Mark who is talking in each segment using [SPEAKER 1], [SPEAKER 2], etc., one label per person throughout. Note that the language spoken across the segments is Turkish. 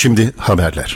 [SPEAKER 1] Şimdi haberler.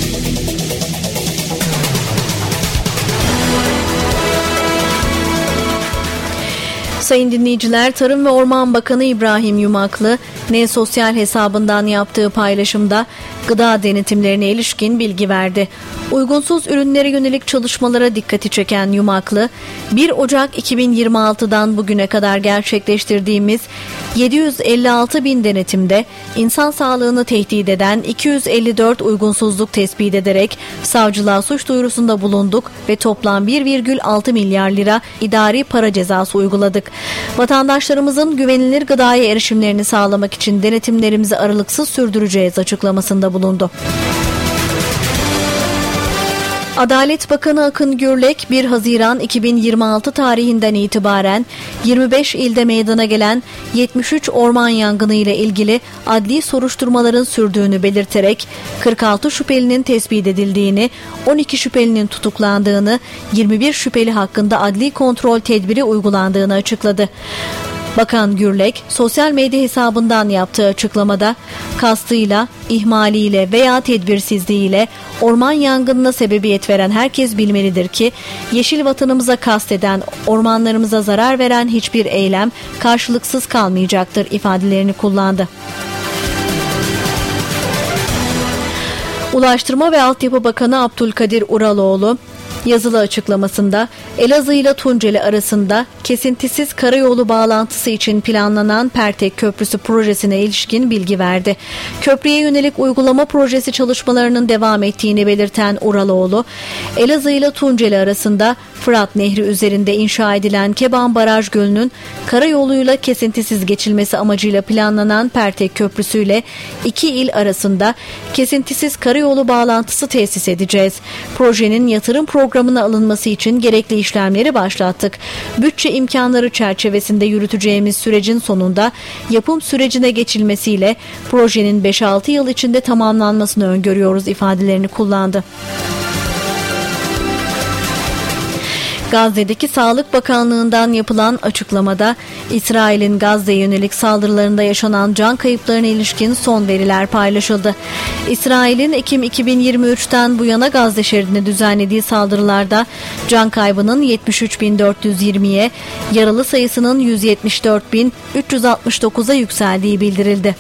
[SPEAKER 2] Sayın dinleyiciler, Tarım ve Orman Bakanı İbrahim Yumaklı, sosyal hesabından yaptığı paylaşımda gıda denetimlerine ilişkin bilgi verdi. Uygunsuz ürünlere yönelik çalışmalara dikkati çeken Yumaklı, 1 Ocak 2026'dan bugüne kadar gerçekleştirdiğimiz 756 bin denetimde insan sağlığını tehdit eden 254 uygunsuzluk tespit ederek savcılığa suç duyurusunda bulunduk ve toplam 1,6 milyar lira idari para cezası uyguladık. Vatandaşlarımızın güvenilir gıdaya erişimlerini sağlamak için denetimlerimizi aralıksız sürdüreceğiz açıklamasında bulundu. Adalet Bakanı Akın Gürlek, 1 Haziran 2026 tarihinden itibaren 25 ilde meydana gelen 73 orman yangını ile ilgili adli soruşturmaların sürdüğünü belirterek 46 şüphelinin tespit edildiğini, 12 şüphelinin tutuklandığını, 21 şüpheli hakkında adli kontrol tedbiri uygulandığını açıkladı. Bakan Gürlek, sosyal medya hesabından yaptığı açıklamada, kastıyla, ihmaliyle veya tedbirsizliğiyle orman yangınına sebebiyet veren herkes bilmelidir ki, yeşil vatanımıza kasteden, ormanlarımıza zarar veren hiçbir eylem karşılıksız kalmayacaktır ifadelerini kullandı. Ulaştırma ve Altyapı Bakanı Abdülkadir Uraloğlu, yazılı açıklamasında Elazığ ile Tunceli arasında kesintisiz karayolu bağlantısı için planlanan Pertek Köprüsü projesine ilişkin bilgi verdi. Köprüye yönelik uygulama projesi çalışmalarının devam ettiğini belirten Uraloğlu, Elazığ ile Tunceli arasında Fırat Nehri üzerinde inşa edilen Keban Baraj Gölü'nün karayoluyla kesintisiz geçilmesi amacıyla planlanan Pertek Köprüsü ile iki il arasında kesintisiz karayolu bağlantısı tesis edeceğiz. Projenin yatırım programına alınması için gerekli işlemleri başlattık. Bütçe imkanları çerçevesinde yürüteceğimiz sürecin sonunda yapım sürecine geçilmesiyle projenin 5-6 yıl içinde tamamlanmasını öngörüyoruz ifadelerini kullandı. Gazze'deki Sağlık Bakanlığı'ndan yapılan açıklamada İsrail'in Gazze'ye yönelik saldırılarında yaşanan can kayıplarına ilişkin son veriler paylaşıldı. İsrail'in Ekim 2023'ten bu yana Gazze şeridine düzenlediği saldırılarda can kaybının 73.420'ye, yaralı sayısının 174.369'a yükseldiği bildirildi.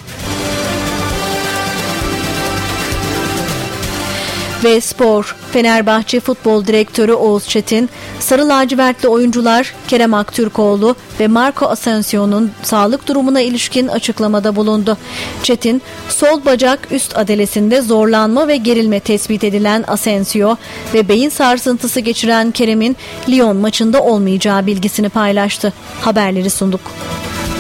[SPEAKER 2] Ve spor, Fenerbahçe Futbol Direktörü Oğuz Çetin, sarı lacivertli oyuncular Kerem Aktürkoğlu ve Marco Asensio'nun sağlık durumuna ilişkin açıklamada bulundu. Çetin, sol bacak üst adelesinde zorlanma ve gerilme tespit edilen Asensio ve beyin sarsıntısı geçiren Kerem'in Lyon maçında olmayacağı bilgisini paylaştı. Haberleri sunduk.